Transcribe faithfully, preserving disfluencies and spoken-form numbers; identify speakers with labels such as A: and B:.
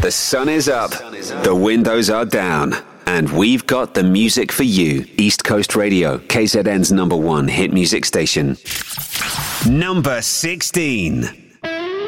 A: The sun is up, the windows are down, and we've got the music for you. East Coast Radio, K Z N's number one hit music station. Number sixteen.